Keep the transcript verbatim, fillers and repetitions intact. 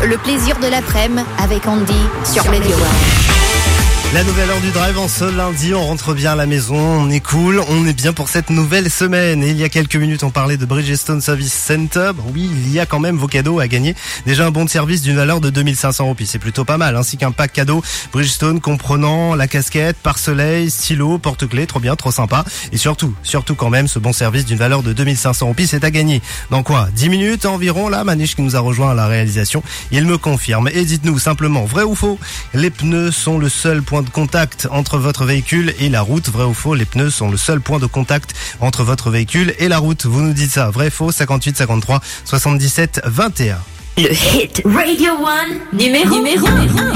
le plaisir de l'après-midi avec Andy sur Radio One. La nouvelle heure du drive en ce lundi, on rentre bien à la maison, on est cool, on est bien pour cette nouvelle semaine. Et il y a quelques minutes, on parlait de Bridgestone Service Center. Oui, il y a quand même vos cadeaux à gagner. Déjà un bon de service d'une valeur de deux mille cinq cents euros, c'est plutôt pas mal, ainsi qu'un pack cadeau Bridgestone comprenant la casquette, pare-soleil, stylo, porte-clés, trop bien, trop sympa. Et surtout, surtout quand même, ce bon service d'une valeur de deux mille cinq cents euros, c'est à gagner. Dans quoi? dix minutes environ, là, Maniche qui nous a rejoint à la réalisation, il me confirme. Et dites-nous simplement, vrai ou faux, les pneus sont le seul point de contact entre votre véhicule et la route. Vrai ou faux, les pneus sont le seul point de contact entre votre véhicule et la route. Vous nous dites ça, vrai, faux, cinquante-huit, cinquante-trois, soixante-dix-sept, vingt et un. Le hit Radio One numéro, numéro un.